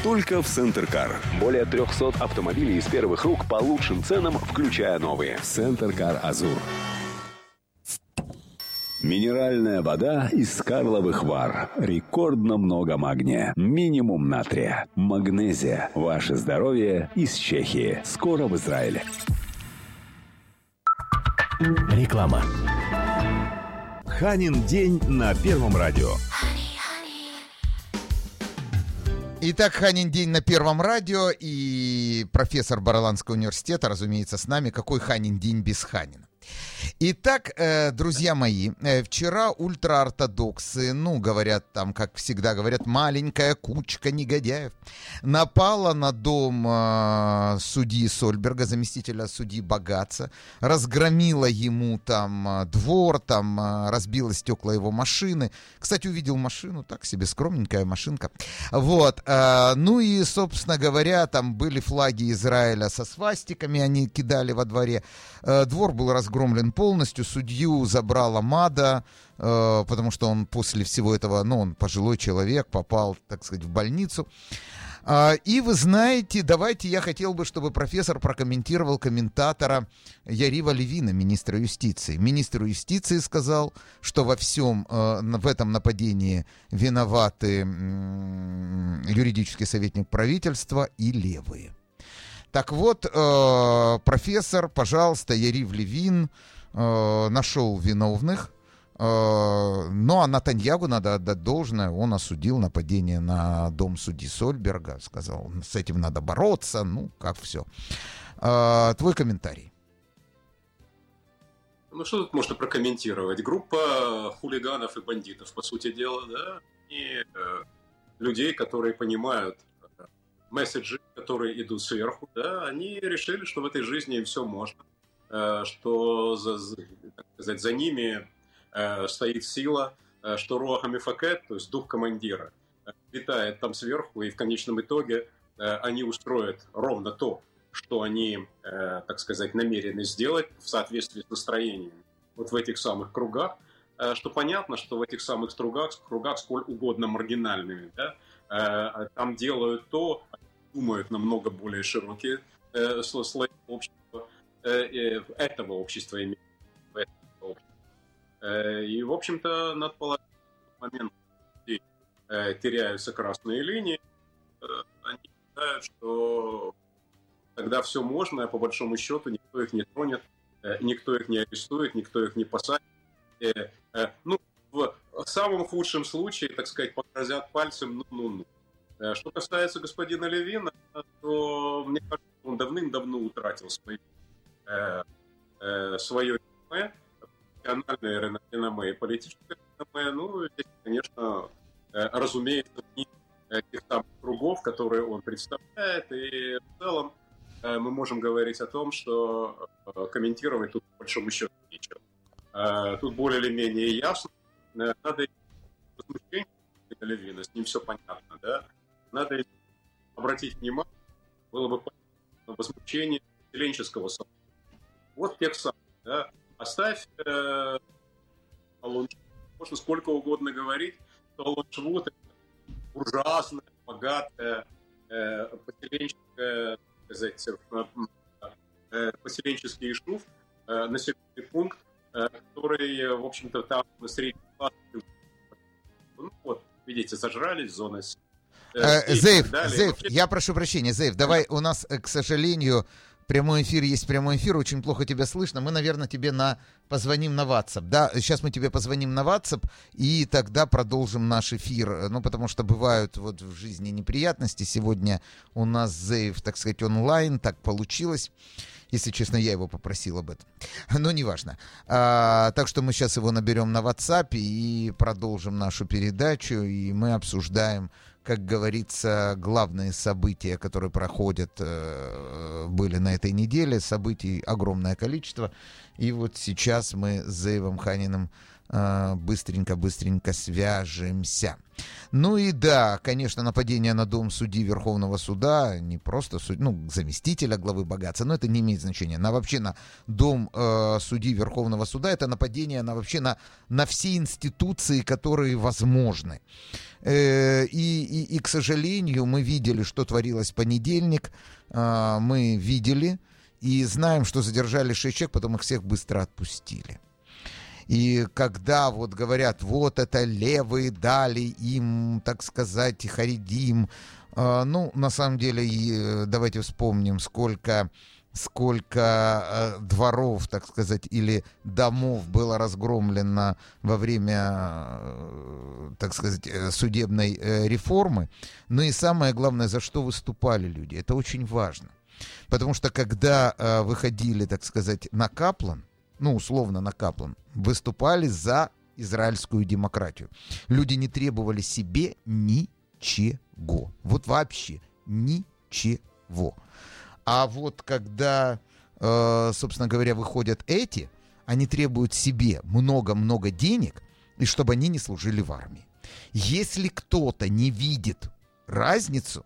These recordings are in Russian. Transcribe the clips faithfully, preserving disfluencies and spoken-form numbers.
только в Центр-Кар. Более триста автомобилей из первых рук по лучшим ценам, включая новые. Центр-Кар Азур. Минеральная вода из Карловых Вар. Рекордно много магния. Минимум натрия. Магнезия. Ваше здоровье из Чехии. Скоро в Израиле. Реклама. Ханин день на Первом радио. Итак, Ханин день на Первом радио, и профессор Бараланского университета, разумеется, с нами. Какой Ханин день без Ханина? Итак, э, друзья мои, э, вчера ультраортодоксы, ну, говорят там, как всегда говорят, маленькая кучка негодяев, напала на дом э, судьи Сольберга, заместителя судьи Багаца, разгромила ему там э, двор, там э, разбила стекла его машины. Кстати, увидел машину, так себе скромненькая машинка. Вот, э, ну и, собственно говоря, там были флаги Израиля со свастиками, они кидали во дворе. Э, двор был разгромлен полностью, судью забрала МАДА, э, потому что он после всего этого, ну, он пожилой человек, попал, так сказать, в больницу. А, и вы знаете, давайте я хотел бы, чтобы профессор прокомментировал комментатора Ярива Левина, министра юстиции. Министр юстиции сказал, что во всем э, в этом нападении виноваты э, юридический советник правительства и левые. Так вот, э, профессор, пожалуйста, Ярив Левин э, нашел виновных, э, ну а Натаньягу надо отдать должное, он осудил нападение на дом судьи Сольберга, сказал, с этим надо бороться, ну как все. Э, твой комментарий. Ну что тут можно прокомментировать? Группа хулиганов и бандитов, по сути дела, да, и э, людей, которые понимают месседжи, которые идут сверху, да, они решили, что в этой жизни им все можно, что за, так сказать, за ними стоит сила, что руах амифакет, то есть дух командира, витает там сверху, и в конечном итоге они устроят ровно то, что они, так сказать, намерены сделать в соответствии с настроением вот в этих самых кругах, что понятно, что в этих самых кругах, кругах сколь угодно маргинальными, да, там делают то, думают намного более широкие э, слои общества, э, э, этого общества, именно этого общества. Э, и, в общем-то, надо полагать, в момент, где э, теряются красные линии, э, они считают, что тогда все можно, а по большому счету никто их не тронет, э, никто их не арестует, никто их не посадит. Э, э, ну, в самом худшем случае, так сказать, погрозят пальцем, ну-ну-ну. Что касается господина Левина, то, мне кажется, он давным-давно утратил свои, э, э, свое реноме, профессиональное реноме и политическое реноме. Ну, здесь, конечно, э, разумеется, тех самых кругов, которые он представляет, и в целом э, мы можем говорить о том, что э, комментировать тут, по большому счету, нечего. Э, тут более или менее ясно. Э, надо возмущение Левина, с ним все понятно, да? Надо обратить внимание, было бы на возмущение поселенческого сообщества. Вот тех самых, да? Оставь э, Алон-Швуд, можно сколько угодно говорить, что Алон-Швуд это ужасная, богатая, э, поселенческая, так сказать, э, поселенческий ишув, э, населенный пункт, э, который, в общем-то, там средний класс. Ну вот, видите, зажрались, зоны. Э, Зейв, Зейв, я прошу прощения, Зейв, давай, у нас, к сожалению, прямой эфир есть прямой эфир, очень плохо тебя слышно, мы, наверное, тебе на позвоним на WhatsApp, да, сейчас мы тебе позвоним на WhatsApp, и тогда продолжим наш эфир, ну, потому что бывают вот в жизни неприятности, сегодня у нас Зейв, так сказать, онлайн, так получилось. Если честно, я его попросил об этом. Но неважно. А, так что мы сейчас его наберем на WhatsApp и продолжим нашу передачу. И мы обсуждаем, как говорится, главные события, которые проходят, э, были на этой неделе. Событий огромное количество. И вот сейчас мы с Зейвом Ханиным быстренько-быстренько свяжемся. Ну и да, конечно, нападение на дом судьи Верховного суда, не просто суд, ну, заместителя главы Багаца, но это не имеет значения. На вообще на дом э, судьи Верховного суда это нападение на вообще на, на все институции, которые возможны. Э, и, и, и, к сожалению, мы видели, что творилось в понедельник, э, мы видели и знаем, что задержали шесть человек, потом их всех быстро отпустили. И когда вот говорят, вот это левые дали им, так сказать, харидим, э, ну, на самом деле, и, давайте вспомним, сколько, сколько э, дворов, так сказать, или домов было разгромлено во время, э, так сказать, судебной э, реформы. Ну и самое главное, за что выступали люди, это очень важно. Потому что когда э, выходили, так сказать, на Каплан, ну, условно, на Каплан, выступали за израильскую демократию. Люди не требовали себе ничего. Вот вообще ничего. А вот когда, э, собственно говоря, выходят эти, они требуют себе много-много денег, и чтобы они не служили в армии. Если кто-то не видит разницу,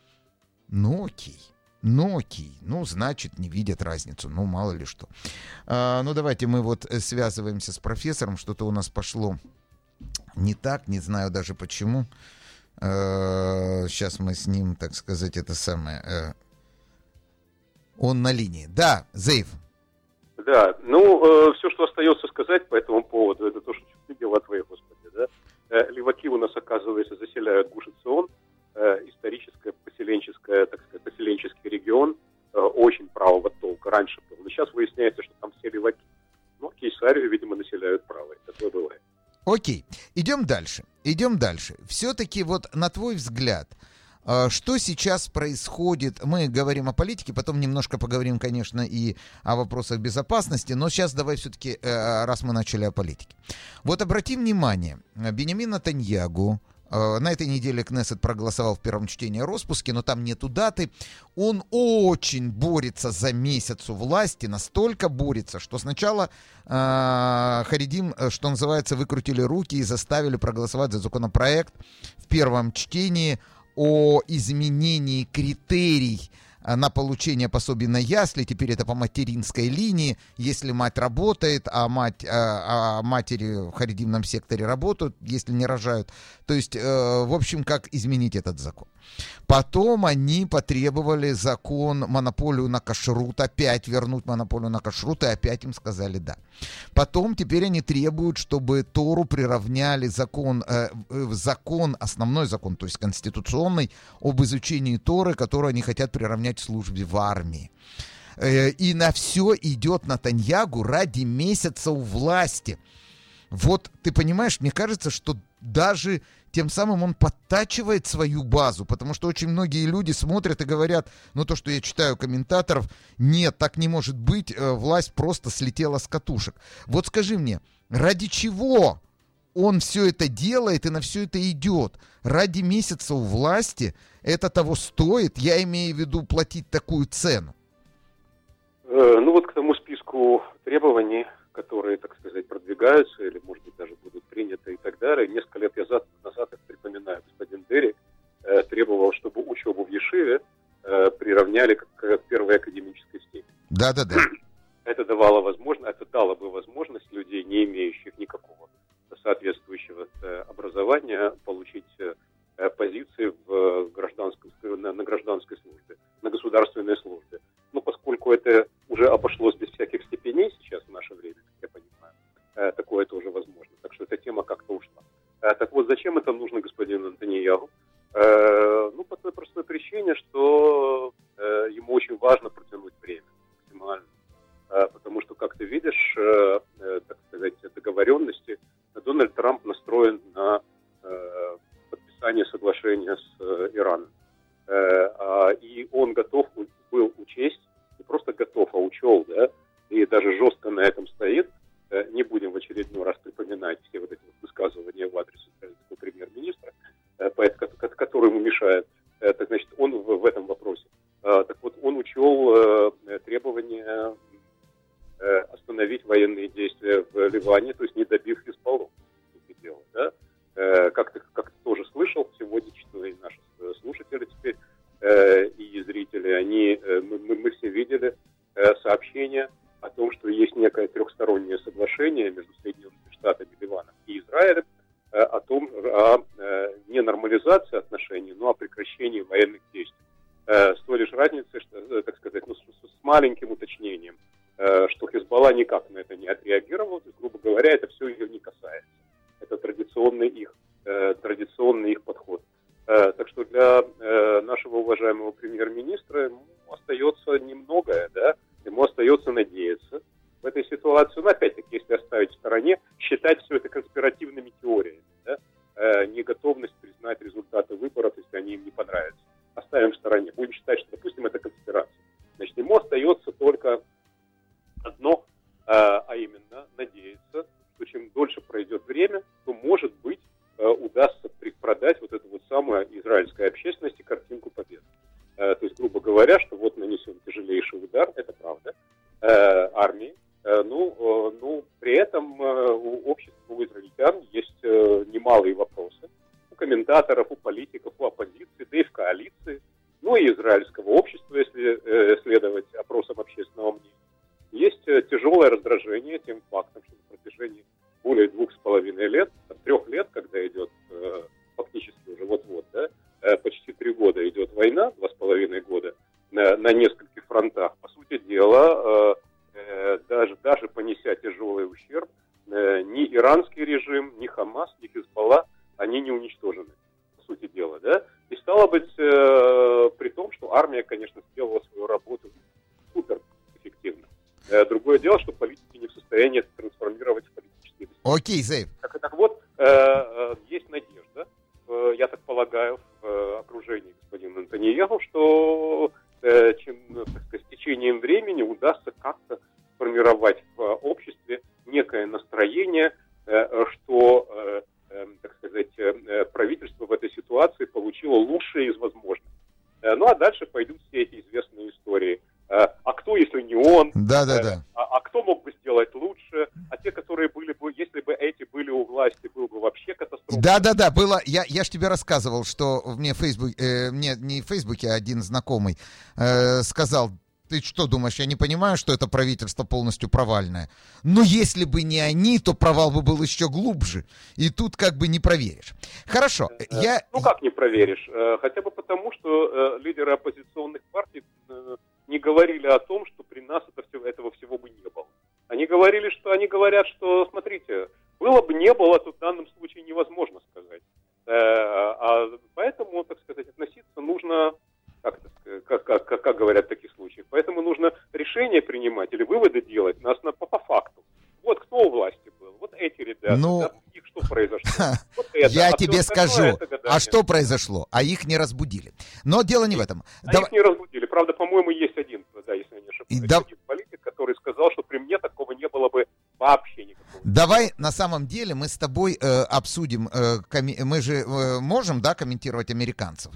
ну окей. Ну окей, ну значит не видят разницу, ну мало ли что. А, ну давайте мы вот связываемся с профессором, что-то у нас пошло не так, не знаю даже почему. А, сейчас мы с ним, так сказать, это самое... А, он на линии. Да, Зейв. Да, ну э, все, что остается сказать по этому поводу, это то, что чуть дела твои, Господи, да. Э, леваки у нас, оказывается, заселяют Гуш-Эцион. Историческое, поселенческое, так сказать, поселенческий регион э, очень правого толка раньше был. Но сейчас выясняется, что там все леваки. Ну, Кейсарию, видимо, населяют правые. Такое бывает. Окей, идем дальше. Идем дальше. Все-таки вот на твой взгляд, э, что сейчас происходит? Мы говорим о политике, потом немножко поговорим, конечно, и о вопросах безопасности, но сейчас давай все-таки, э, раз мы начали о политике. Вот обрати внимание, Биньямин Нетаньяху, на этой неделе Кнессет проголосовал в первом чтении о распуске, но там нету даты. Он очень борется за месяц у власти, настолько борется, что сначала э, харидим, что называется, выкрутили руки и заставили проголосовать за законопроект в первом чтении о изменении критерий на получение пособий на ясли. Теперь это по материнской линии. Если мать работает, а, мать, а, а матери в харидимном секторе работают, если не рожают. То есть, э, в общем, как изменить этот закон. Потом они потребовали закон, монополию на кашрут, опять вернуть монополию на кашрут, и опять им сказали да. Потом теперь они требуют, чтобы Тору приравняли закон, э, закон, основной закон, то есть конституционный, об изучении Торы, который они хотят приравнять в службе в армии. Э, и на все идет Нетаньяху ради месяца у власти. Вот, ты понимаешь, мне кажется, что даже тем самым он подтачивает свою базу, потому что очень многие люди смотрят и говорят, ну то, что я читаю комментаторов, нет, так не может быть, власть просто слетела с катушек. Вот скажи мне, ради чего он все это делает и на все это идет? Ради месяца у власти это того стоит? Я имею в виду платить такую цену. Э, ну вот к тому списку требований, которые, так сказать, продвигаются или, может быть, даже будут приняты и так далее. Несколько лет назад, назад я припоминаю, господин Дерри э, требовал, чтобы учебу в Ешиве э, приравняли к, к первой академической степени. Да-да-да. Это давало возможность, это дало бы возможность людей, не имеющих никакого соответствующего э, образования, получить э, позиции в гражданском, на, на гражданской службе, на государственной службе. Но поскольку это уже обошлось без всяких степеней сейчас в наше время, как я понимаю, э, такое тоже возможно. Так что эта тема как-то ушла. Э, так вот, зачем это нужно господину Нетаньяху? Э, ну, по той простой причине, что э, ему очень важно протянуть время максимально. Э, потому что, как ты видишь, э, э, так сказать, договоренности, Дональд Трамп настроен на э, подписание соглашения с э, Ираном. Э, и он готов был учесть, не просто готов, а учел, да, и даже жестко на этом стоит. Э, не будем в очередной раз припоминать все вот эти вот высказывания в адрес израильского премьер-министра, э, который ему мешает. Э, так значит, он в, в этом вопросе. Э, так вот, он учел э, требования э, остановить военные действия в Ливане, то есть не добив Хизбаллу. С той лишь разницей, что, так сказать, ну, с, с маленьким уточнением, что Хизбалла никак на это не отреагировал, то есть, грубо говоря, это все ее не касается. Это традиционный их, традиционный их подход. Так что для нашего уважаемого премьер-министра ему остается немногое, да, ему остается надеяться в этой ситуации, но опять-таки, если оставить в стороне, считать все это конспиративными теориями, да, неготовность признать результаты выборов, если они им не понравятся. Оставим в стороне. Будем считать, что, допустим, это конспирация. Значит, ему остается только одно, а именно надеяться, что чем дольше пройдет время, то, может быть, удастся продать вот эту вот самую израильской общественности картинку победы. То есть, грубо говоря, что вот нанесен тяжелейший удар, это правда, армии. Ну, ну, при этом у общества, у израильтян есть немалые вопросы. У комментаторов, у политиков, у оппозиции, да и в коалиции, ну и израильского общества, если э, следовать опросам общественного мнения. Есть э, тяжелое раздражение тем фактом, что на протяжении более двух с половиной лет, трех лет, когда идет э, фактически уже вот-вот, да, э, почти три года идет война, два с половиной года, на, на нескольких фронтах, по сути дела, э, э, даже, даже понеся тяжелый ущерб, э, ни иранский режим, ни Хамас, ни Хизбалла, они не уничтожены, по сути дела, да. И стало быть, э, при том, что армия, конечно, сделала свою работу супер эффективно. Э, другое дело, что политики не в состоянии это трансформировать в политические действия. Окей, Зейв. Так, так вот, э, э, есть надежда, э, я так полагаю, в э, окружении господина Нетаньяху, что э, чем, так сказать, с течением времени удастся как-то сформировать в обществе некое настроение, э, что... Э, так сказать, правительство в этой ситуации получило лучшее из возможных. Ну, а дальше пойдут все эти известные истории. А кто, если не он? Да, да, да. А, а кто мог бы сделать лучше? А те, которые были бы, если бы эти были у власти, был бы вообще катастрофа. Да, да, да, было. Я, я ж тебе рассказывал, что мне в Фейсбуке, э, мне не в Фейсбуке, а один знакомый э, сказал: ты что думаешь, я не понимаю, что это правительство полностью провальное? Но если бы не они, то провал бы был еще глубже. И тут как бы не проверишь. Хорошо. Я... Ну как не проверишь? Хотя бы потому, что лидеры оппозиционных партий не говорили о том, что при нас это все, этого всего бы не было. Они говорили, что они говорят, что, смотрите, было бы не было, то в данном случае невозможно сказать. А поэтому, так сказать, относиться нужно... Как, как, как, как, как говорят в таких случаях. Поэтому нужно решения принимать или выводы делать на основ... по, по факту. Вот кто у власти был, вот эти ребята, ну... да, у них что произошло. Вот это. Я а тебе скажу, а что произошло? А их не разбудили. Но дело не в этом. А Давай... их не разбудили. Правда, по-моему, есть один, да, если я не ошибаюсь, да... один политик, который сказал, что при мне такого не было бы вообще никакого. Давай, на самом деле, мы с тобой э, обсудим, э, коми... мы же э, можем, да, комментировать американцев?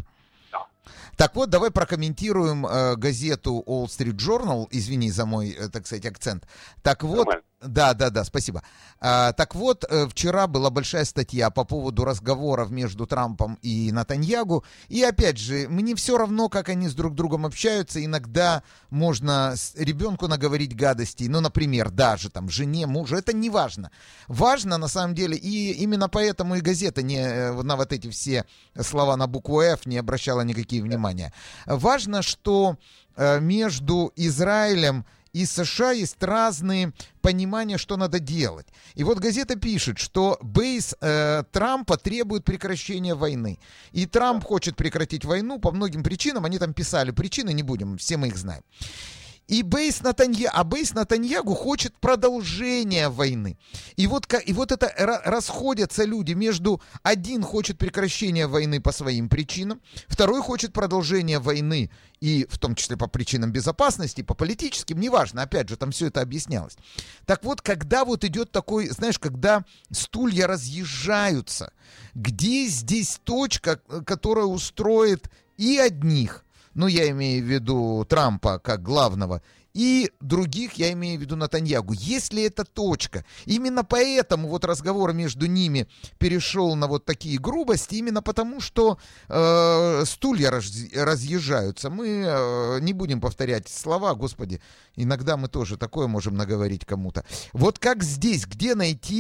Так вот, давай прокомментируем э, газету Wall Street Journal, извини за мой, э, так сказать, акцент. Так вот, нормально. Да, да, да, спасибо. А, так вот, вчера была большая статья по поводу разговоров между Трампом и Нетаньяху. И опять же, мне все равно, как они с друг другом общаются. Иногда можно ребенку наговорить гадостей. Ну, например, даже там жене, мужу. Это не важно. Важно, на самом деле, и именно поэтому и газета не, на вот эти все слова на букву «Ф» не обращала никакие внимания. Важно, что между Израилем и США есть разные понимания, что надо делать. И вот газета пишет, что бейс э, Трампа требует прекращения войны. И Трамп хочет прекратить войну по многим причинам. Они там писали причины, не будем, все мы их знаем. И бейс Нетаньяху, а бейс Нетаньяху хочет продолжения войны. И вот, и вот это расходятся люди между... Один хочет прекращения войны по своим причинам, второй хочет продолжения войны, и в том числе по причинам безопасности, по политическим, неважно, опять же, там все это объяснялось. Так вот, когда вот идет такой, знаешь, когда стулья разъезжаются, где здесь точка, которая устроит и одних, ну, я имею в виду Трампа как главного, и других, я имею в виду Нетаньяху. Если это точка, именно поэтому вот разговор между ними перешел на вот такие грубости, именно потому, что э, стулья раз, разъезжаются. Мы э, не будем повторять слова, господи, иногда мы тоже такое можем наговорить кому-то. Вот как здесь, где найти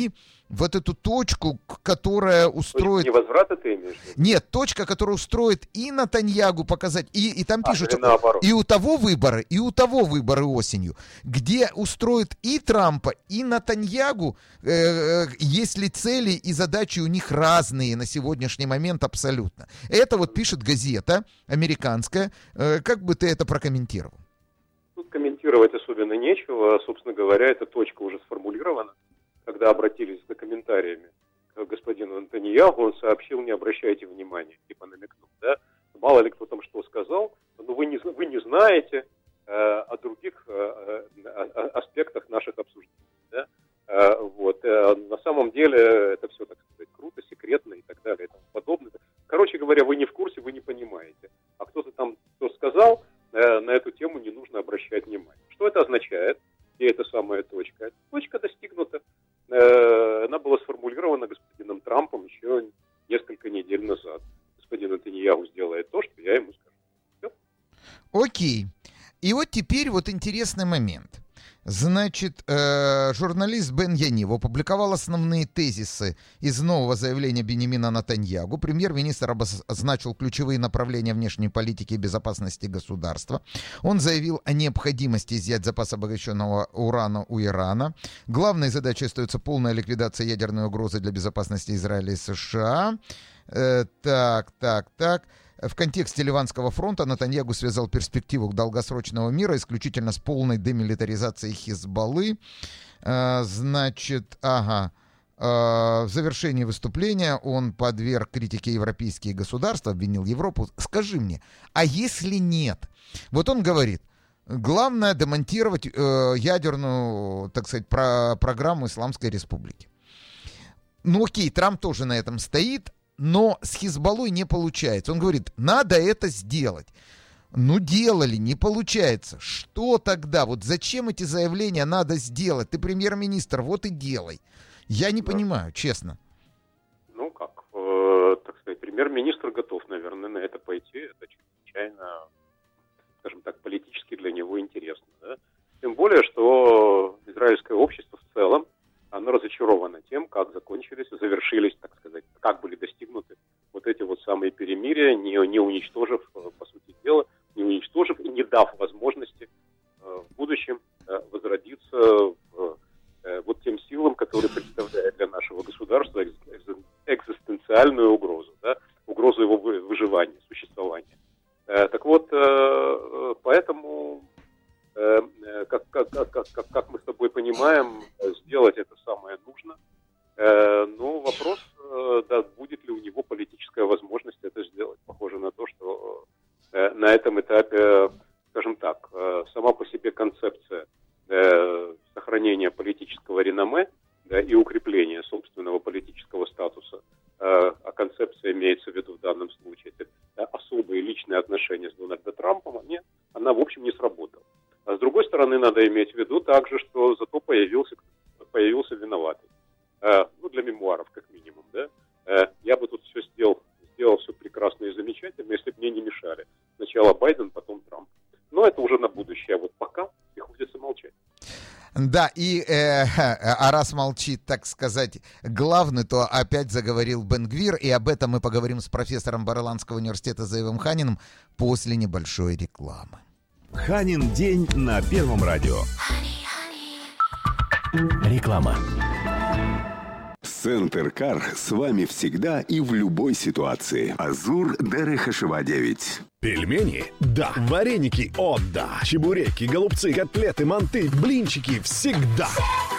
вот эту точку, которая устроит... Невозврата ты имеешь в виду? Нет, точка, которая устроит и Натаньягу показать, и, и там а, пишут, или наоборот. И у того выборы, и у того выборы осенью, где устроит и Трампа, и Натаньягу, э, если цели и задачи у них разные на сегодняшний момент абсолютно. Это вот пишет газета американская. Э, как бы ты это прокомментировал? Тут комментировать особенно нечего. Собственно говоря, эта точка уже сформулирована. Когда обратились за комментариями к господину Натаньяху, он сообщил: не обращайте внимания, типа намекнул, да, мало ли кто там что сказал, но вы не, вы не знаете э, о других э, э, аспектах наших обсуждений, да, э, вот, э, на самом деле это все, так сказать, круто, секретно и так далее и тому подобное. Короче говоря, вы не в курсе, вы не понимаете, а кто-то там что сказал, э, на эту тему не нужно обращать внимание. Что это означает? И эта самая точка. Эта точка достигнута. Она была сформулирована господином Трампом еще несколько недель назад. Господин Натаньяху сделает то, что я ему скажу. Все. Окей. И вот теперь вот интересный момент. Значит, э, журналист Бен Янив опубликовал основные тезисы из нового заявления Беньямина Натаньяху. Премьер-министр обозначил ключевые направления внешней политики и безопасности государства. Он заявил о необходимости изъять запас обогащенного урана у Ирана. Главной задачей остается полная ликвидация ядерной угрозы для безопасности Израиля и США. Э, так, так, так. В контексте Ливанского фронта Натаньяху связал перспективу долгосрочного мира исключительно с полной демилитаризацией Хизбаллы. А, значит, ага. А, в завершении выступления он подверг критике европейские государства, обвинил Европу. Скажи мне, а если нет? Вот он говорит, главное демонтировать э, ядерную, так сказать, про- программу Исламской Республики. Ну окей, Трамп тоже на этом стоит. Но с Хизбаллой не получается. Он говорит, надо это сделать. Ну, делали, не получается. Что тогда? Вот зачем эти заявления надо сделать? Ты премьер-министр, вот и делай. Я не да. понимаю, честно. Ну, как, э, так сказать, премьер-министр готов, наверное, на это пойти. Это чрезвычайно, скажем так, политически для него интересно. Да? Тем более, что израильское общество в целом, оно разочаровано тем, как закончились, завершились, так сказать, как были достигнуты вот эти вот самые перемирия, не, не уничтожив, по сути дела, не уничтожив и не дав возможности э, в будущем э, возродиться в, э, вот тем силам, которые представляют для нашего государства экзистенциальную угрозу, да, угрозу его выживания, существования. Э, так вот, э, поэтому... Как, как, как, как, как мы с тобой понимаем, сделать это самое нужно. Но вопрос, да, будет ли у него политическая возможность это сделать. Похоже на то, что на этом этапе, скажем так, сама по себе концепция сохранения политического реноме, да, и укрепления собственного политического статуса, а концепция имеется в виду в данном случае, это особые личные отношения с Дональдом Трампом, они, она, в общем, не сработала. А с другой стороны, надо иметь в виду также, что зато появился, появился виноватый. Э, ну, для мемуаров, как минимум, да. Э, я бы тут все сделал, сделал все прекрасно и замечательно, если бы мне не мешали. Сначала Байден, потом Трамп. Но это уже на будущее. А вот пока приходится молчать. Да, и э, а раз молчит, так сказать, главный, то опять заговорил Бен-Гвир, и об этом мы поговорим с профессором Барландского университета Зоивом Ханиным после небольшой рекламы. Ханин день на Первом радио. Реклама. Центр Кар с вами всегда и в любой ситуации. Азур Дерехашева девять. Пельмени? Да. Вареники? О, да. Чебуреки, голубцы, котлеты, манты, блинчики всегда.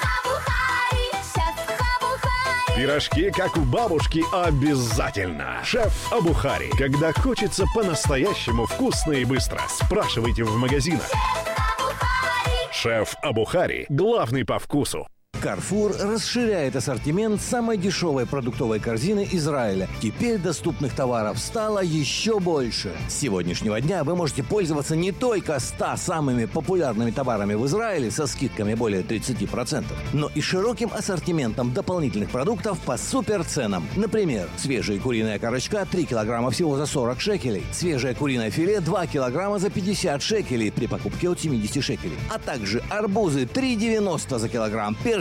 Пирожки, как у бабушки, обязательно. Шеф Абухари. Когда хочется по-настоящему вкусно и быстро, спрашивайте в магазинах. Шеф Абухари. Главный по вкусу. Carrefour расширяет ассортимент самой дешевой продуктовой корзины Израиля. Теперь доступных товаров стало еще больше. С сегодняшнего дня вы можете пользоваться не только ста самыми популярными товарами в Израиле со скидками более тридцать процентов, но и широким ассортиментом дополнительных продуктов по суперценам. Например, свежая куриная корочка три килограмма всего за сорок шекелей, свежее куриное филе два килограмма за пятьдесят шекелей при покупке от семьдесят шекелей, а также арбузы три девяносто за килограмм, персик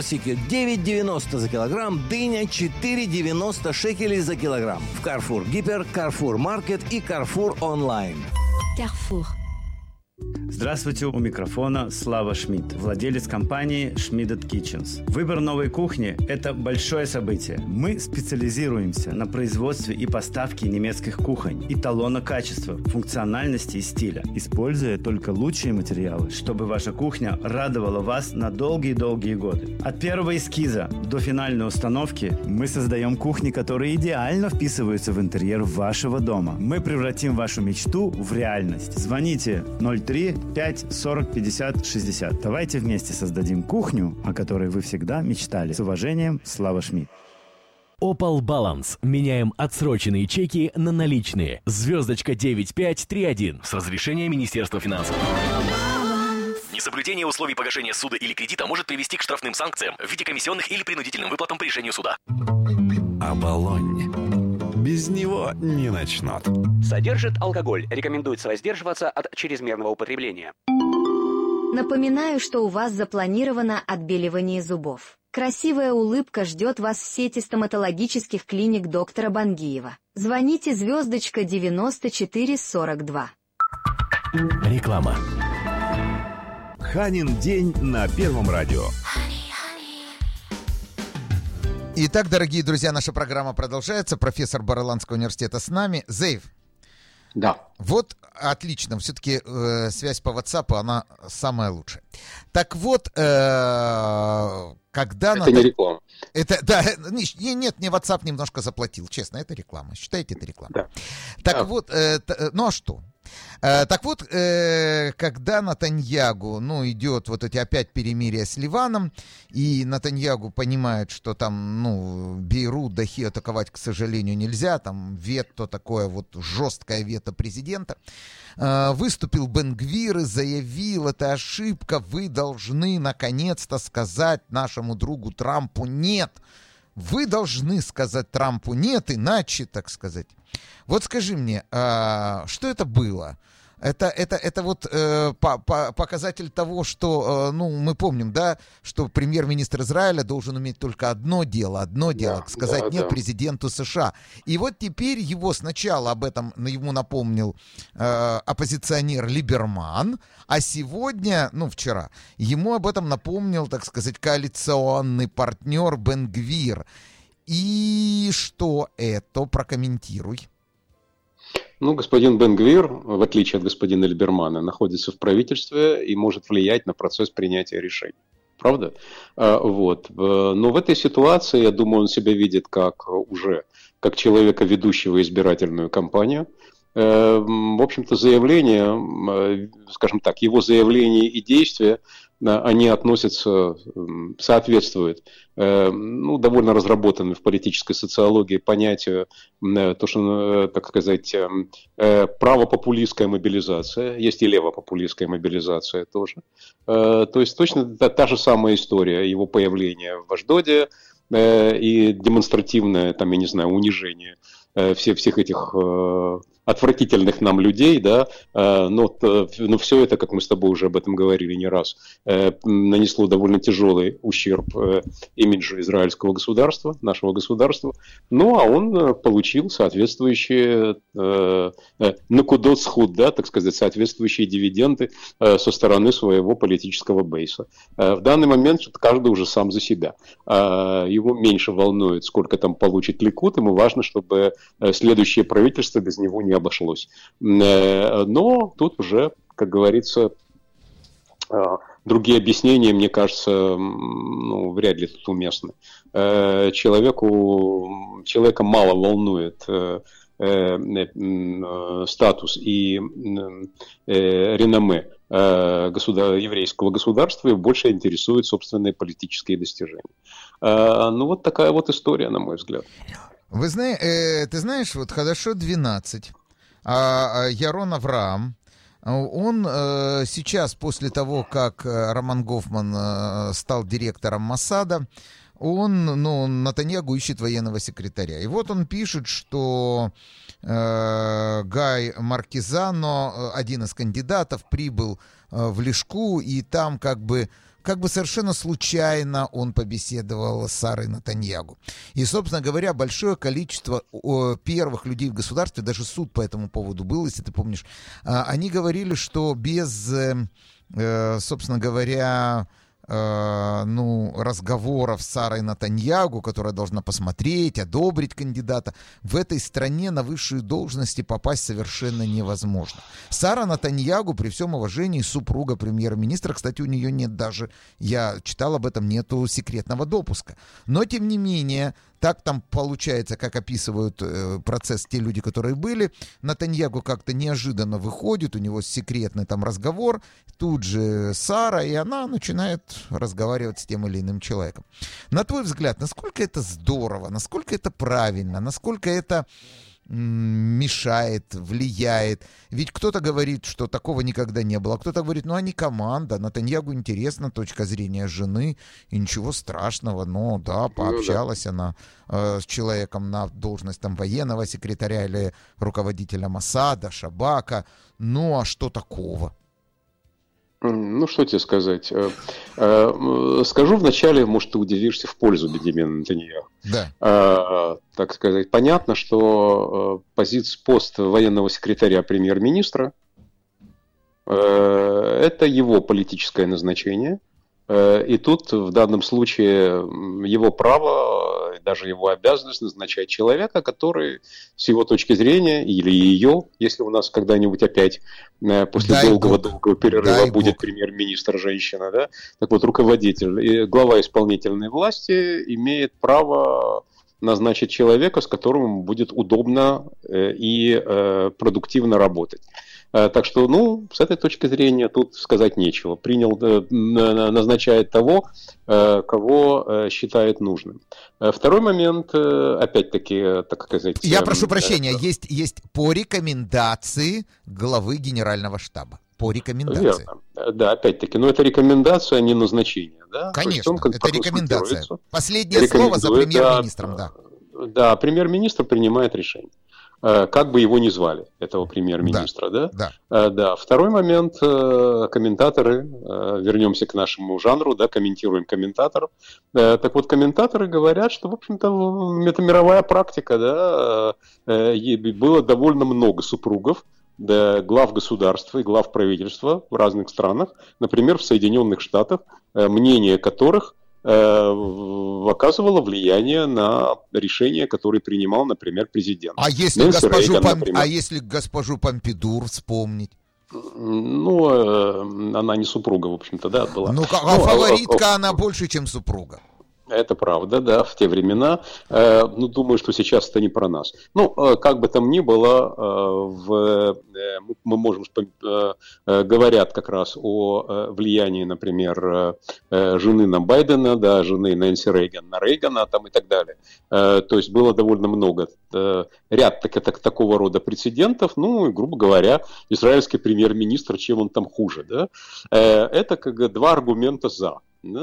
персики девять девяносто за килограмм, дыня четыре девяносто шекелей за килограмм. В Carrefour Гипер, Carrefour Маркет и Carrefour Онлайн. Carrefour. Здравствуйте, у микрофона Слава Шмидт, владелец компании Schmidт Kitchens. Выбор новой кухни – это большое событие. Мы специализируемся на производстве и поставке немецких кухонь, эталона качества, функциональности и стиля, используя только лучшие материалы, чтобы ваша кухня радовала вас на долгие-долгие годы. От первого эскиза до финальной установки мы создаем кухни, которые идеально вписываются в интерьер вашего дома. Мы превратим вашу мечту в реальность. Звоните ноль три пять сорок пятьдесят шестьдесят. Давайте вместе создадим кухню, о которой вы всегда мечтали. С уважением, Слава Шмидт. Opal Balance. Меняем отсроченные чеки на наличные. Звездочка девять пять три один. С разрешения Министерства финансов. Несоблюдение условий погашения суда или кредита может привести к штрафным санкциям в виде комиссионных или принудительным выплатам по решению суда. Оболонь. Без него не начнут. Содержит алкоголь. Рекомендуется воздерживаться от чрезмерного употребления. Напоминаю, что у вас запланировано отбеливание зубов. Красивая улыбка ждет вас в сети стоматологических клиник доктора Бангиева. Звоните звездочка девяносто четыре сорок два. Реклама. Ханин день на Первом радио. Итак, дорогие друзья, наша программа продолжается. Профессор Бареланского университета с нами. Зейв. Да. Вот, отлично. Все-таки э, связь по WhatsApp, она самая лучшая. Так вот, э, когда... Это надо... не реклама. Это, да, не, нет, мне WhatsApp немножко заплатил. Честно, это реклама. Считаете, это реклама? Да. Так да. вот, э, т, ну а что? Э, так вот, э, когда Нетаньягу, ну, идет вот эти опять перемирия с Ливаном, и Нетаньягу понимает, что там, ну, Бейрут, Дахи атаковать, к сожалению, нельзя, там вето такое вот жесткое вето президента, э, выступил Бен-Гвир и заявил, это ошибка, вы должны наконец-то сказать нашему другу Трампу нет. Вы должны сказать Трампу нет, иначе, так сказать. Вот скажи мне, а, что это было? Это, это, это вот э, по, по, показатель того, что, э, ну, мы помним, да, что премьер-министр Израиля должен уметь только одно дело, одно дело, да, сказать да, нет да. президенту США. И вот теперь его сначала об этом ему напомнил э, оппозиционер Либерман, а сегодня, ну, вчера, ему об этом напомнил, так сказать, коалиционный партнер Бен-Гвир. И что это? Прокомментируй. Ну, господин Бен-Гвир, в отличие от господина Либермана, находится в правительстве и может влиять на процесс принятия решений. Правда? Вот. Но в этой ситуации, я думаю, он себя видит как уже как человека, ведущего избирательную кампанию. В общем-то, заявление, скажем так, его заявления и действия, они относятся, соответствуют, ну, довольно разработанным в политической социологии понятию, то, что, так сказать, правопопулистская мобилизация, есть и левопопулистская мобилизация тоже. То есть точно та, та же самая история его появления в Ашдоде и демонстративное, там, я не знаю, унижение всех, всех этих отвратительных нам людей, да, но, но все это, как мы с тобой уже об этом говорили не раз, нанесло довольно тяжелый ущерб имиджу израильского государства, нашего государства, ну, а он получил соответствующие накудот схуд, да, так сказать, соответствующие дивиденды со стороны своего политического бейса. В данный момент каждый уже сам за себя. Его меньше волнует, сколько там получит Ликут, ему важно, чтобы следующее правительство без него не обошлось. Но тут уже, как говорится, другие объяснения, мне кажется, ну, вряд ли тут уместны. Человеку, человека мало волнует статус и реноме государ... еврейского государства, и больше интересует собственные политические достижения. Ну, вот такая вот история, на мой взгляд. Вы знаете, э, ты знаешь, вот хорошо двенадцать. А, а Ярон Авраам, он э, сейчас, после того, как Роман Гофман э, стал директором Моссада, он, ну, Нетаньяху ищет военного секретаря. И вот он пишет, что э, Гай Маркизано, один из кандидатов, прибыл э, в Лишку, и там как бы как бы совершенно случайно он побеседовал с Сарой Нетаньяху. И, собственно говоря, большое количество первых людей в государстве, даже суд по этому поводу был, если ты помнишь, они говорили, что без, собственно говоря, ну, разговоров с Сарой Нетаньяху, которая должна посмотреть, одобрить кандидата, в этой стране на высшие должности попасть совершенно невозможно. Сара Нетаньяху, при всем уважении, супруга премьер-министра, кстати, у нее нет даже, я читал об этом, нету секретного допуска. Но, тем не менее, так там получается, как описывают э, процесс те люди, которые были. Нетаньяху как-то неожиданно выходит, у него секретный там разговор, тут же Сара, и она начинает разговаривать с тем или иным человеком. На твой взгляд, насколько это здорово, насколько это правильно, насколько это мешает, влияет? Ведь кто-то говорит, что такого никогда не было, а кто-то говорит, ну они команда, Нетаньяху интересна точка зрения жены, и ничего страшного, но да, пообщалась ну, да. она э, с человеком на должность там военного секретаря или руководителя Моссада, Шабака, ну а что такого? Ну, что тебе сказать? Скажу вначале, может, ты удивишься, в пользу Биньямина Нетаньяху. Да. Так сказать, понятно, что позиция пост военного секретаря премьер-министра – это его политическое назначение. И тут в данном случае его право, даже его обязанность назначать человека, который с его точки зрения, или ее, если у нас когда-нибудь опять после долгого-долгого перерыва Дай будет Бог. Премьер-министр женщина, да, так вот руководитель, и глава исполнительной власти имеет право назначить человека, с которым будет удобно и продуктивно работать. Так что, ну, с этой точки зрения тут сказать нечего. Принял, назначает того, кого считает нужным. Второй момент, опять-таки, так сказать... Я прошу прощения, есть, есть по рекомендации главы Генерального штаба. По рекомендации. Верно. Да, опять-таки, но это рекомендация, а не назначение. Да? Конечно, он это рекомендация. Последнее слово за премьер-министром, да. Да, премьер-министр принимает решение. Как бы его ни звали, этого премьер-министра, да? Да. Да. да. Второй момент, комментаторы, вернемся к нашему жанру, да, комментируем комментаторов. Так вот, комментаторы говорят, что, в общем-то, это мировая практика, да, было довольно много супругов, да, глав государства и глав правительства в разных странах, например, в Соединенных Штатах, мнение которых оказывало влияние на решения, которые принимал, например, президент. А если, госпожу, Рейган, Пом... а если госпожу Помпидур вспомнить? Ну, она не супруга, в общем-то, да, была. Ну, а ну, фаворитка а, а, она больше, чем супруга. Это правда, да, в те времена. Э, ну, думаю, что сейчас это не про нас. Ну, э, как бы там ни было, э, в, э, мы можем, э, э, говорят как раз о э, влиянии, например, э, жены на Байдена, да, жены Нэнси Рейган на Рейгана там, и так далее. Э, то есть было довольно много, э, ряд так, так, такого рода прецедентов. Ну, и, грубо говоря, израильский премьер-министр, чем он там хуже, да? Э, это как два аргумента за.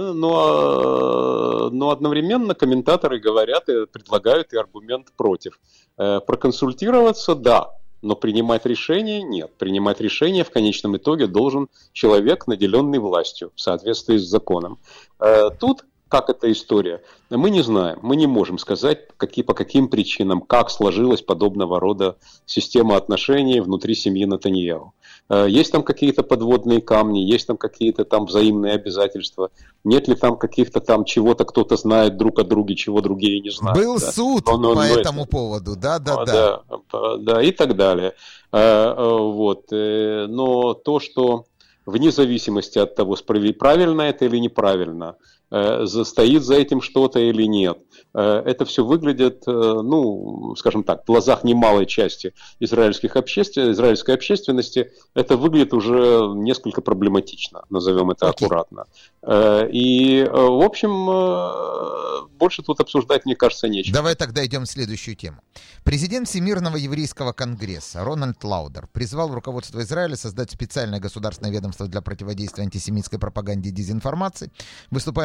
Но, но одновременно комментаторы говорят и предлагают и аргумент против. Проконсультироваться – да, но принимать решение – нет. Принимать решение в конечном итоге должен человек, наделенный властью в соответствии с законом. Тут как эта история, мы не знаем, мы не можем сказать, какие, по каким причинам, как сложилась подобного рода система отношений внутри семьи Нетаньяху. Есть там какие-то подводные камни, есть там какие-то там взаимные обязательства, нет ли там каких-то там чего-то кто-то знает друг о друге, чего другие не знают. Был да. суд но, но, по но этому это... поводу, да-да-да. Да, да, и так далее. Вот. Но то, что вне зависимости от того, правильно это или неправильно, стоит за этим что-то или нет. Это все выглядит, ну, скажем так, в глазах немалой части израильских обществен... израильской общественности, это выглядит уже несколько проблематично, назовем это okay. аккуратно. И, в общем, больше тут обсуждать, мне кажется, нечего. Давай тогда идем в следующую тему. Президент Всемирного еврейского конгресса Рональд Лаудер призвал руководство Израиля создать специальное государственное ведомство для противодействия антисемитской пропаганде и дезинформации. Выступая на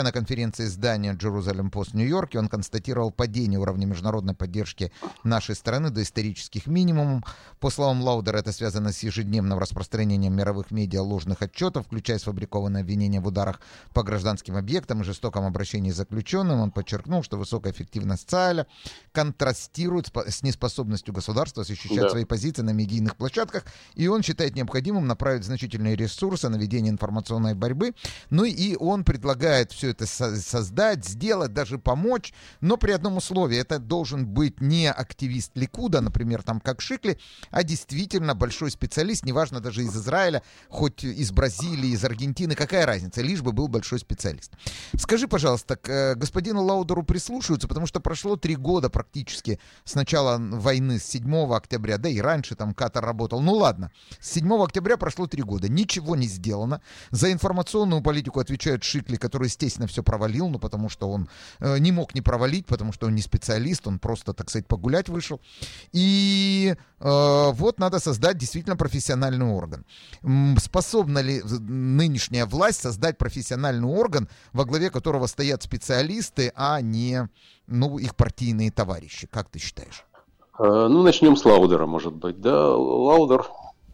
на конференции издания Jerusalem Post в Нью-Йорке. Он констатировал падение уровня международной поддержки нашей страны до исторических минимумов. По словам Лаудера, это связано с ежедневным распространением мировых медиа ложных отчетов, включая сфабрикованные обвинения в ударах по гражданским объектам и жестоком обращении с заключенным. Он подчеркнул, что высокая эффективность ЦАЭЛа контрастирует с неспособностью государства защищать да. свои позиции на медийных площадках, и он считает необходимым направить значительные ресурсы на ведение информационной борьбы. Ну и он предлагает все это создать, сделать, даже помочь, но при одном условии: это должен быть не активист Ликуда, например, там как Шикли, а действительно большой специалист, неважно даже из Израиля, хоть из Бразилии, из Аргентины, какая разница, лишь бы был большой специалист. Скажи, пожалуйста, к господину Лаудеру прислушиваются, потому что прошло три года практически с начала войны, с седьмого октября, да и раньше там Катар работал. Ну ладно, с седьмого октября прошло три года, ничего не сделано. За информационную политику отвечает Шикли, который, естественно, все провалил, ну потому что он э, не мог не провалить, потому что он не специалист, он просто, так сказать, погулять вышел. И э, вот надо создать действительно профессиональный орган. Способна ли нынешняя власть создать профессиональный орган, во главе которого стоят специалисты, а не, ну, их партийные товарищи? Как ты считаешь? Ну, начнем с Лаудера, может быть. Да, Лаудер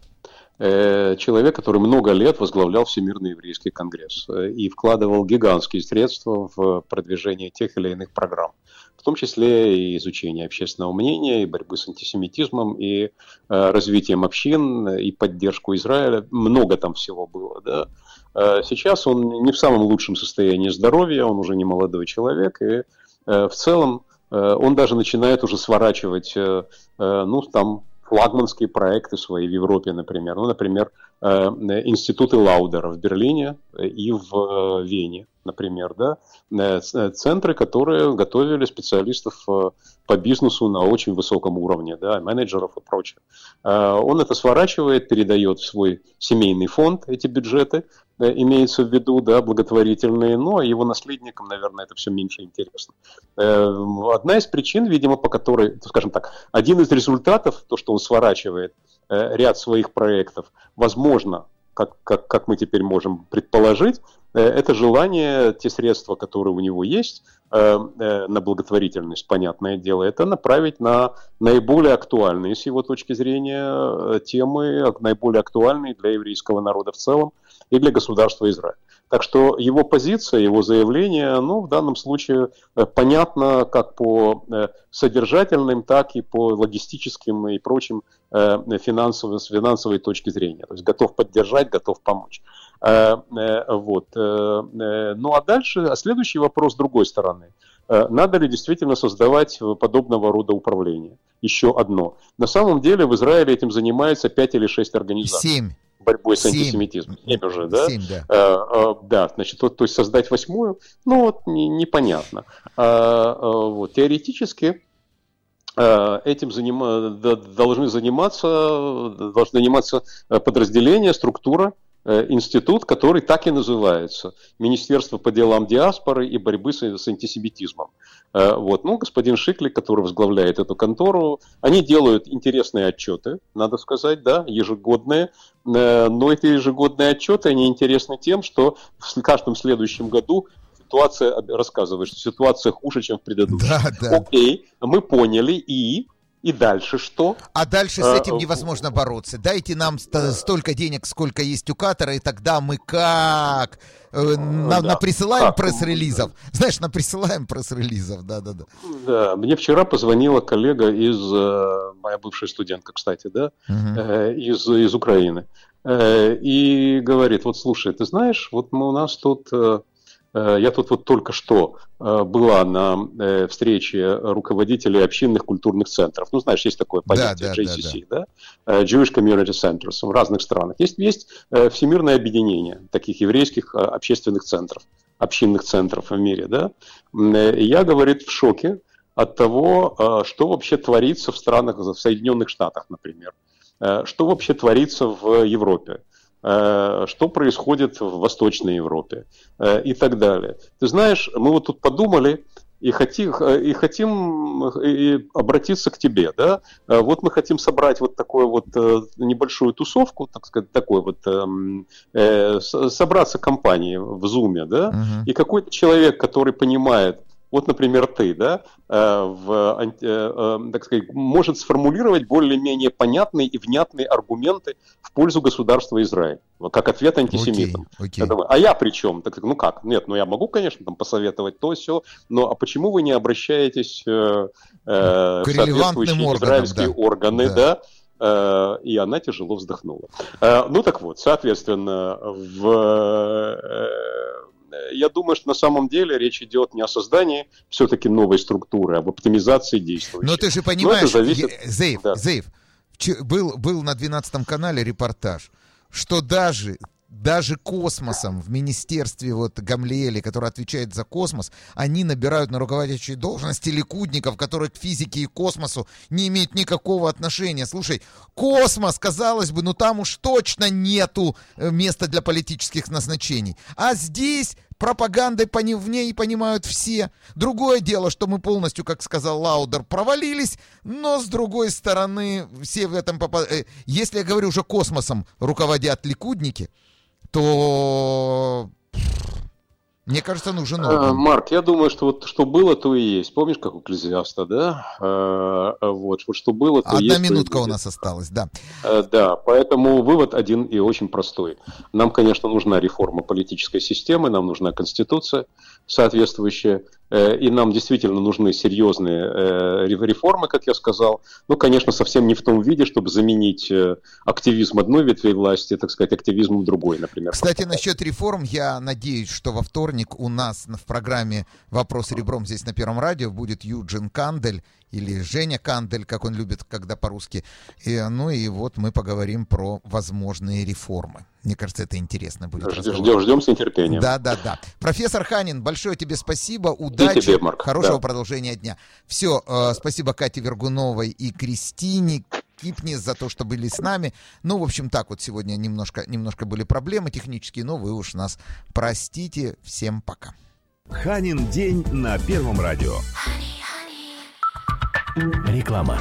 э, человек, который много лет возглавлял Всемирный еврейский конгресс э, и вкладывал гигантские средства в продвижение тех или иных программ, в том числе и изучение общественного мнения, и борьбы с антисемитизмом, и э, развитием общин, и поддержку Израиля. Много там всего было, да. Э, сейчас он не в самом лучшем состоянии здоровья, он уже не молодой человек, и э, в целом он даже начинает уже сворачивать, ну, там, флагманские проекты свои в Европе, например. Ну, например, институты Лаудера в Берлине и в Вене, например, да, центры, которые готовили специалистов по бизнесу на очень высоком уровне, да, менеджеров и прочее. Он это сворачивает, передает в свой семейный фонд эти бюджеты, имеется в виду, да, благотворительные, но его наследникам, наверное, это все меньше интересно. Одна из причин, видимо, по которой, скажем так, один из результатов, то, что он сворачивает ряд своих проектов, возможно, как, как, как мы теперь можем предположить, это желание, те средства, которые у него есть, на благотворительность, понятное дело, это направить на наиболее актуальные, с его точки зрения, темы, наиболее актуальные для еврейского народа в целом и для государства Израиль. Так что его позиция, его заявление, ну, в данном случае понятно как по содержательным, так и по логистическим и прочим финансовым, с финансовой точки зрения. То есть готов поддержать, готов помочь. Вот. Ну а дальше, а следующий вопрос с другой стороны. Надо ли действительно создавать подобного рода управление? Еще одно. На самом деле в Израиле этим занимается пять или шесть организаций. Семь. Борьбой с антисемитизмом. Семь уже, да? Семь, да. А, а, да, значит, вот, то есть создать восьмую, ну вот не, непонятно. А, а, вот, теоретически а, этим заним... должны заниматься, должны заниматься подразделения, структура, институт, который так и называется Министерство по делам диаспоры и борьбы с, с антисемитизмом. Вот. Ну, господин Шикли, который возглавляет эту контору, они делают интересные отчеты, надо сказать, да, ежегодные, но эти ежегодные отчеты, они интересны тем, что в каждом следующем году ситуация, рассказывает, что ситуация хуже, чем в предыдущем. Да, да. Окей, мы поняли, и... И дальше что? А дальше с этим невозможно бороться. Дайте нам ст- столько денег, сколько есть у Катара, и тогда мы как? Э, на, да. Наприсылаем пресс-релизов. Знаешь, наприсылаем пресс-релизов, да-да-да. Да, мне вчера позвонила коллега из, моя бывшая студентка, кстати, да, uh-huh. из, из Украины. И говорит, вот слушай, ты знаешь, вот мы у нас тут... Я тут вот только что была на встрече руководителей общинных культурных центров. Ну, знаешь, есть такое понятие, да, да, джей си си, да, да? Jewish Community Centers в разных странах. Есть, есть всемирное объединение таких еврейских общественных центров, общинных центров в мире, да. И я, говорит, в шоке от того, что вообще творится в странах, в Соединенных Штатах, например. Что вообще творится в Европе. Что происходит в Восточной Европе и так далее. Ты знаешь, мы вот тут подумали, и хотим, и хотим и обратиться к тебе, да, вот мы хотим собрать вот такую вот небольшую тусовку, так сказать, такой вот, э, собраться компанией в Zoom, да, uh-huh. и какой-то человек, который понимает, вот, например, ты, да, в, так сказать, может сформулировать более-менее понятные и внятные аргументы в пользу государства Израиль, как ответ антисемитам. Okay, okay. Я думаю, а я при чем? Так, ну как? Нет, ну я могу, конечно, там посоветовать то, сё, но а почему вы не обращаетесь э, в соответствующие органам, израильские да. органы, да? да? И она тяжело вздохнула. Ну так вот, соответственно, в... Я думаю, что на самом деле речь идет не о создании все-таки новой структуры, а об оптимизации действующей. Но ты же понимаешь, зависит... Зейв, да. Зейв, был, был на двенадцатом канале репортаж, что даже... Даже космосом в министерстве вот Гамлиэли, который отвечает за космос, они набирают на руководящие должности ликудников, которые к физике и космосу не имеют никакого отношения. Слушай, космос, казалось бы, ну там уж точно нету места для политических назначений. А здесь пропагандой в ней понимают все. Другое дело, что мы полностью, как сказал Лаудер, провалились, но с другой стороны, все в этом попадают. Если я говорю уже космосом руководят ликудники, то, мне кажется, нужен орган. Марк, я думаю, что вот что было, то и есть. Помнишь, как у Экклезиаста, да? А, вот, вот что было, то Одна есть. Одна минутка у нас осталась, да. А, да, поэтому вывод один и очень простой. Нам, конечно, нужна реформа политической системы, нам нужна конституция соответствующая, и нам действительно нужны серьезные реформы, как я сказал. Ну, конечно, совсем не в том виде, чтобы заменить активизм одной ветви власти, так сказать, активизмом другой, например. Кстати, насчет реформ, я надеюсь, что во вторник у нас в программе «Вопрос ребром» здесь на Первом радио будет Юджин Кандель, или Женя Кандель, как он любит, когда по-русски. И, ну и вот мы поговорим про возможные реформы. Мне кажется, это интересно будет. Ждем, ждем с нетерпением. Да, да, да. Профессор Ханин, большое тебе спасибо, удачи, тебе, Марк. Хорошего да. продолжения дня. Все, э, спасибо Кате Вергуновой и Кристине Кипнис за то, что были с нами. Ну, в общем, так вот сегодня немножко, немножко были проблемы технические, но вы уж нас простите. Всем пока. Ханин день на Первом радио. Реклама.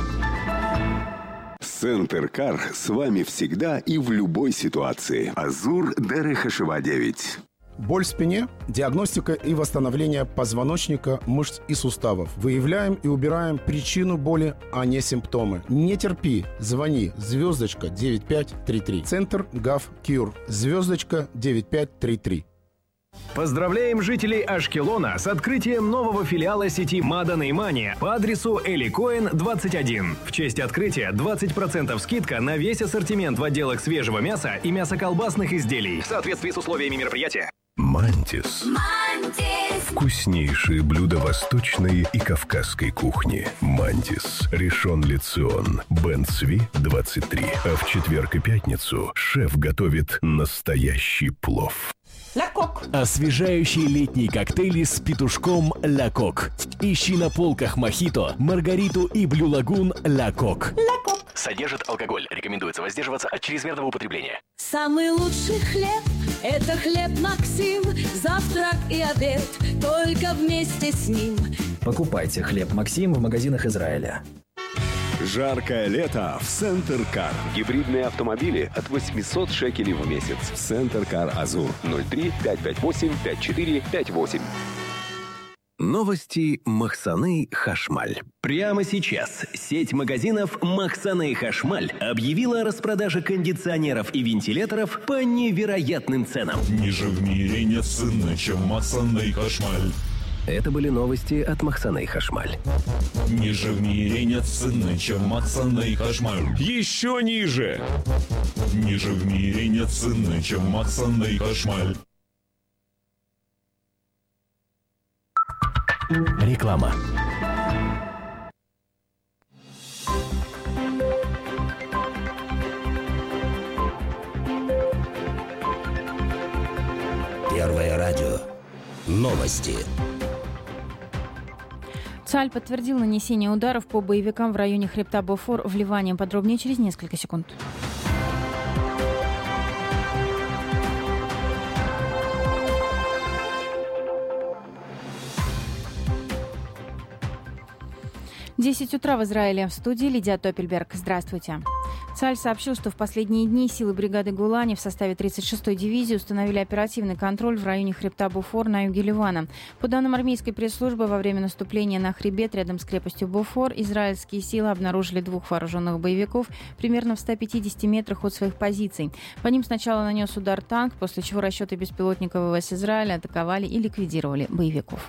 Центр Кар с вами всегда и в любой ситуации. Азур Дерехашева девять. Боль в спине, диагностика и восстановление позвоночника, мышц и суставов. Выявляем и убираем причину боли, а не симптомы. Не терпи, звони, звездочка девять пять три три. Центр Гав Кьюр, звездочка девять пять три три. Поздравляем жителей Ашкелона с открытием нового филиала сети Мадан и Мани по адресу Эли Коэн, двадцать один. В честь открытия двадцать процентов скидка на весь ассортимент в отделах свежего мяса и мясоколбасных изделий в соответствии с условиями мероприятия. Мантис. Мантис. Вкуснейшие блюда восточной и кавказской кухни. Мантис. Ришон Ле Цион. Бен Цви, двадцать три. А в четверг и пятницу шеф готовит настоящий плов. Ля Кок. Освежающие летние коктейли с петушком Ля Кок. Ищи на полках мохито, маргариту и блю лагун Ля Кок. Ля Кок. Содержит алкоголь. Рекомендуется воздерживаться от чрезмерного употребления. Самый лучший хлеб – это хлеб Максим. Завтрак и обед только вместе с ним. Покупайте хлеб Максим в магазинах Израиля. Жаркое лето в Центр Кар. Гибридные автомобили от восемьсот шекелей в месяц. Центр Кар Азур. ноль три пять пять восемь пять четыре пять восемь. Новости Махсаны Хашмаль. Прямо сейчас сеть магазинов Махсаны Хашмаль объявила о распродаже кондиционеров и вентиляторов по невероятным ценам. Ниже в мире нет цены, чем Махсаны Хашмаль. Это были новости от Махсаны Хашмаль. Ниже в мире нет цены, чем Махсаны Хашмаль. Еще ниже! Ниже в мире нет цены, чем Махсаны Хашмаль. Реклама. Первое радио. Новости. Цаль подтвердил нанесение ударов по боевикам в районе хребта Бофор в Ливане. Подробнее через несколько секунд. десять утра в Израиле. В студии Лидия Топельберг. Здравствуйте. Цаль сообщил, что в последние дни силы бригады Гулани в составе тридцать шестой дивизии установили оперативный контроль в районе хребта Бофор на юге Ливана. По данным армейской пресс-службы, во время наступления на хребет рядом с крепостью Бофор израильские силы обнаружили двух вооруженных боевиков примерно в ста пятидесяти метрах от своих позиций. По ним сначала нанес удар танк, после чего расчеты беспилотников ВВС Израиля атаковали и ликвидировали боевиков.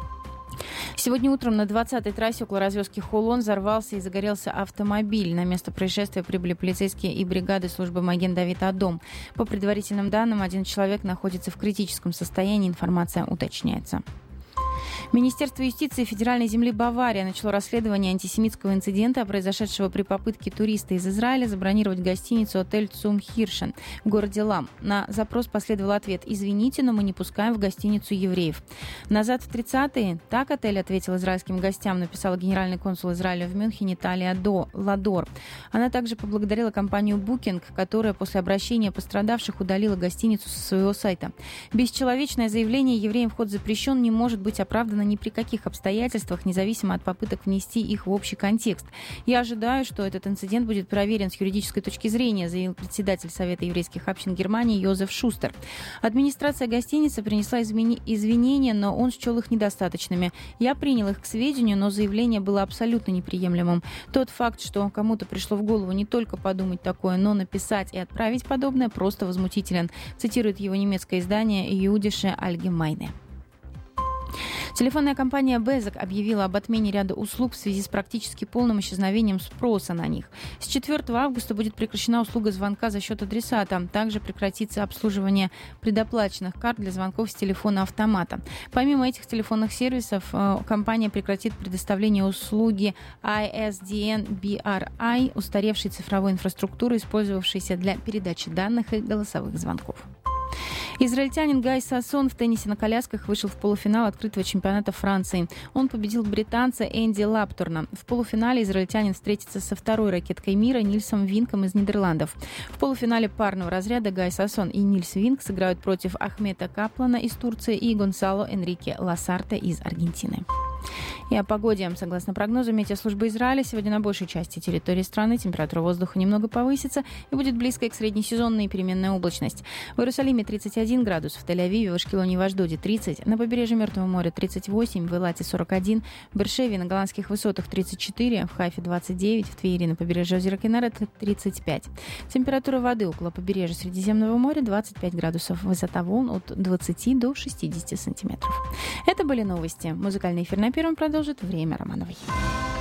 Сегодня утром на двадцатой трассе около развязки Холон взорвался и загорелся автомобиль. На место происшествия прибыли полицейские и бригады службы Маген Давид Адом. По предварительным данным, один человек находится в критическом состоянии. Информация уточняется. Министерство юстиции Федеральной земли Бавария начало расследование антисемитского инцидента, произошедшего при попытке туриста из Израиля забронировать гостиницу «Отель Цум Хиршен» в городе Лам. На запрос последовал ответ: «Извините, но мы не пускаем в гостиницу евреев». Назад в тридцатые так отель ответил израильским гостям, написала генеральный консул Израиля в Мюнхене Талия До Ладор. Она также поблагодарила компанию Booking, которая после обращения пострадавших удалила гостиницу со своего сайта. Бесчеловечное заявление «евреям вход запрещен» не может быть оправдано ни при каких обстоятельствах, независимо от попыток внести их в общий контекст. «Я ожидаю, что этот инцидент будет проверен с юридической точки зрения», заявил председатель Совета еврейских общин Германии Йозеф Шустер. Администрация гостиницы принесла измени... извинения, но он счел их недостаточными. «Я принял их к сведению, но заявление было абсолютно неприемлемым. Тот факт, что кому-то пришло в голову не только подумать такое, но написать и отправить подобное, просто возмутителен», цитирует его немецкое издание «Юдише Альгемайне». Телефонная компания Безок объявила об отмене ряда услуг в связи с практически полным исчезновением спроса на них. С четвёртого августа будет прекращена услуга звонка за счет адресата. Также прекратится обслуживание предоплаченных карт для звонков с телефона автомата. Помимо этих телефонных сервисов, компания прекратит предоставление услуги ай эс ди эн би ар ай, устаревшей цифровой инфраструктуры, использовавшейся для передачи данных и голосовых звонков. Израильтянин Гай Сассон в теннисе на колясках вышел в полуфинал открытого чемпионата Франции. Он победил британца Энди Лапторна. В полуфинале израильтянин встретится со второй ракеткой мира Нильсом Винком из Нидерландов. В полуфинале парного разряда Гай Сассон и Нильс Винк сыграют против Ахмета Каплана из Турции и Гонсало Энрике Ласарте из Аргентины. И о погоде. Согласно прогнозу метеослужбы Израиля, сегодня на большей части территории страны температура воздуха немного повысится и будет близкой к среднесезонной переменная облачность. В Иерусалиме тридцать один градус, в Тель-Авиве, в Ашкелоне и в Ашдоде тридцать, на побережье Мертвого моря тридцать восемь, в Элате сорок один, в Бершеве на Голландских высотах тридцать четыре, в Хайфе двадцать девять, в Твери на побережье озера Кенерет тридцать пять. Температура воды около побережья Средиземного моря двадцать пять градусов, высота волн от двадцати до шестидесяти сантиметров. Это были новости. Музыкальный эфир на Первом продолжит Время Романовой.